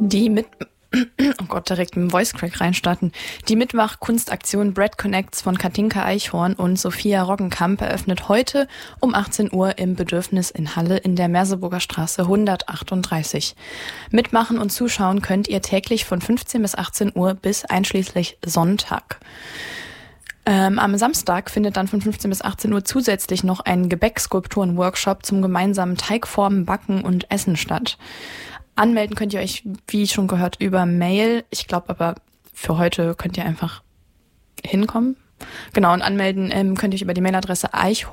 Oh Gott, direkt mit dem Voice Crack reinstarten. Die Mitmach-Kunstaktion Bread Connects von Katinka Eichhorn und Sophia Roggenkamp eröffnet heute um 18 Uhr im Bedürfnis in Halle in der Merseburger Straße 138. Mitmachen und zuschauen könnt ihr täglich von 15 bis 18 Uhr bis einschließlich Sonntag. Am Samstag findet dann von 15 bis 18 Uhr zusätzlich noch ein Gebäckskulpturen-Workshop zum gemeinsamen Teigformen, Backen und Essen statt. Anmelden könnt ihr euch, wie schon gehört, über Mail. Ich glaube aber, für heute könnt ihr einfach hinkommen. Genau, und anmelden könnt ihr euch über die Mailadresse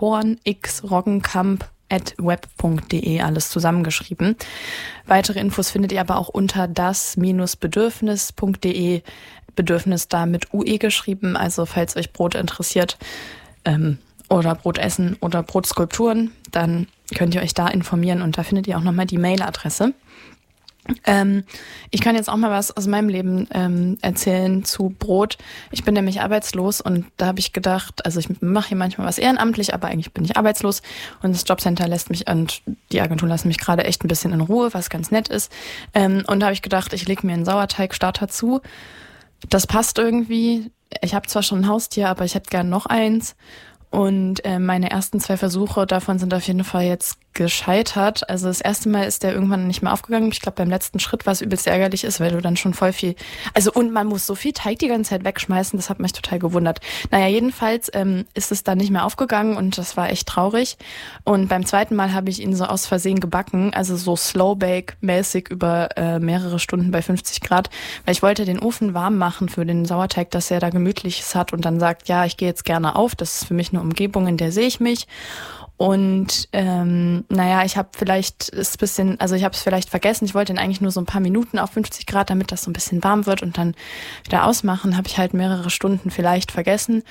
eichhornxroggenkamp@web.de, alles zusammengeschrieben. Weitere Infos findet ihr aber auch unter das-bedürfnis.de, Bedürfnis da mit UE geschrieben. Also falls euch Brot interessiert oder Brotessen oder Brotskulpturen, dann könnt ihr euch da informieren und da findet ihr auch nochmal die Mailadresse. Ich kann jetzt auch mal was aus meinem Leben erzählen zu Brot. Ich bin nämlich arbeitslos und da habe ich gedacht, also ich mache hier manchmal was ehrenamtlich, aber eigentlich bin ich arbeitslos und das Jobcenter lässt mich und die Agentur lassen mich gerade echt ein bisschen in Ruhe, was ganz nett ist. Und da habe ich gedacht, ich lege mir einen Sauerteigstarter zu. Das passt irgendwie. Ich habe zwar schon ein Haustier, aber ich hätte gern noch eins. Und meine ersten 2 Versuche davon sind auf jeden Fall jetzt gescheitert. Also das erste Mal ist der irgendwann nicht mehr aufgegangen. Ich glaube, beim letzten Schritt, was übelst ärgerlich ist, weil du dann schon voll viel... Also und man muss so viel Teig die ganze Zeit wegschmeißen, das hat mich total gewundert. Naja, jedenfalls ist es dann nicht mehr aufgegangen und das war echt traurig. Und beim zweiten Mal habe ich ihn so aus Versehen gebacken, also so Slow-Bake-mäßig über mehrere Stunden bei 50 Grad, weil ich wollte den Ofen warm machen für den Sauerteig, dass er da Gemütliches hat und dann sagt, ja, ich gehe jetzt gerne auf, das ist für mich eine Umgebung, in der sehe ich mich. Und naja, ich habe es vielleicht vergessen. Ich wollte ihn eigentlich nur so ein paar Minuten auf 50 Grad, damit das so ein bisschen warm wird und dann wieder ausmachen. Habe ich halt mehrere Stunden vielleicht vergessen.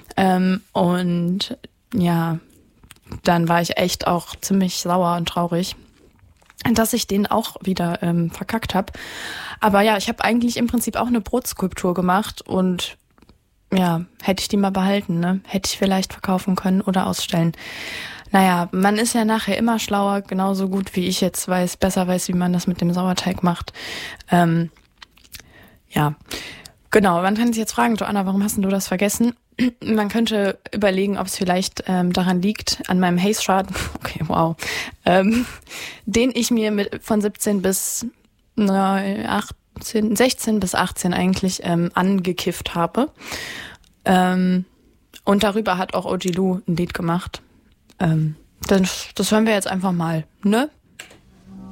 Und ja, dann war ich echt auch ziemlich sauer und traurig, dass ich den auch wieder verkackt habe. Aber ja, ich habe eigentlich im Prinzip auch eine Brotskulptur gemacht und ja, hätte ich die mal behalten, ne? Hätte ich vielleicht verkaufen können oder ausstellen. Naja, man ist ja nachher immer schlauer, genauso gut wie ich jetzt besser weiß, wie man das mit dem Sauerteig macht. Ja, genau. Man kann sich jetzt fragen, Joanna, warum hast denn du das vergessen? Man könnte überlegen, ob es vielleicht daran liegt, an meinem Haze-Chart, okay, wow, den ich mir von 17 bis 16 bis 18 eigentlich angekifft habe. Und darüber hat auch OG Lou ein Lied gemacht. Das hören wir jetzt einfach mal, ne?